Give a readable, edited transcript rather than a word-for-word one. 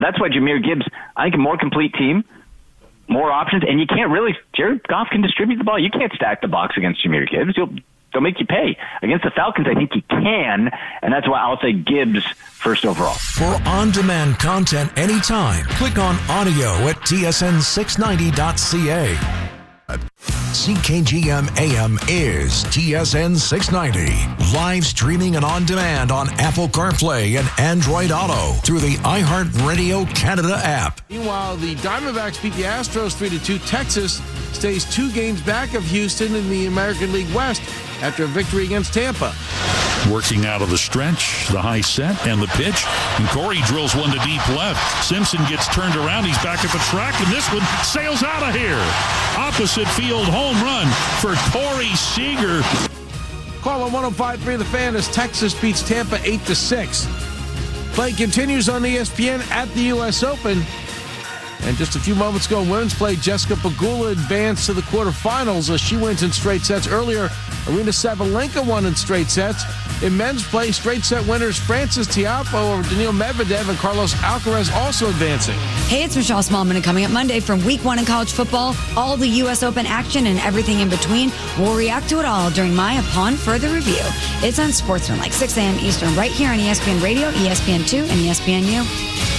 That's why Jahmyr Gibbs, I think, a more complete team, more options, and you can't really. Jared Goff can distribute the ball. You can't stack the box against Jahmyr Gibbs. They'll make you pay. Against the Falcons, I think you can, and that's why I'll say Gibbs first overall. For on-demand content anytime, click on audio at tsn690.ca. CKGM AM is TSN 690. Live streaming and on demand on Apple CarPlay and Android Auto through the iHeartRadio Canada app. Meanwhile, the Diamondbacks beat the Astros 3-2. Texas stays 2 games back of Houston in the American League West after a victory against Tampa. Working out of the stretch, the high set and the pitch. And Corey drills one to deep left. Simpson gets turned around. He's back at the track, and this one sails out of here. Opposite field home run for Corey Seager. Call on 105.3 The Fan as Texas beats Tampa 8-6. Play continues on ESPN at the U.S. Open. And just a few moments ago, women's play, Jessica Pegula advanced to the quarterfinals as she wins in straight sets. Earlier, Arina Sabalenka won in straight sets. In men's play, straight set winners Frances Tiafoe over Daniil Medvedev and Carlos Alcaraz also advancing. Hey, it's Michelle Smallman, and coming up Monday from Week 1 in college football, all the U.S. Open action and everything in between. We'll react to it all during my Upon Further Review. It's on Sportsman, like 6 a.m. Eastern, right here on ESPN Radio, ESPN2, and ESPNU.